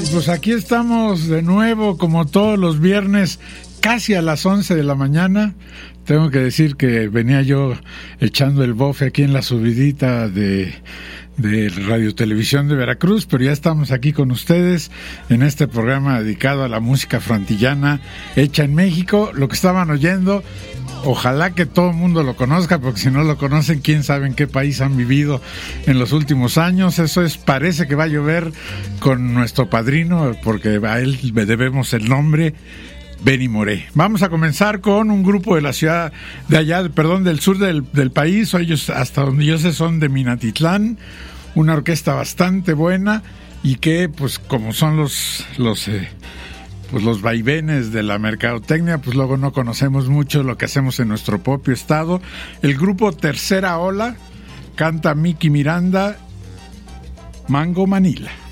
Pues aquí estamos de nuevo, como todos los viernes, casi a las 11 de la mañana. Tengo que decir que venía yo echando el bofe aquí en la subidita de Radio Televisión de Veracruz, pero ya estamos aquí con ustedes en este programa dedicado a la música frontillana hecha en México. Lo que estaban oyendo, ojalá que todo el mundo lo conozca, porque si no lo conocen, quién sabe en qué país han vivido en los últimos años. Eso es Parece que va a llover, con nuestro padrino, porque a él le debemos el nombre, Benny Moré. Vamos a comenzar con un grupo de la ciudad de allá, del sur del país. Ellos, hasta donde yo sé, son de Minatitlán, una orquesta bastante buena y que, pues, como son los vaivenes de la mercadotecnia, pues luego no conocemos mucho lo que hacemos en nuestro propio estado. El grupo Tercera Ola canta Miki Miranda, Mango Manila.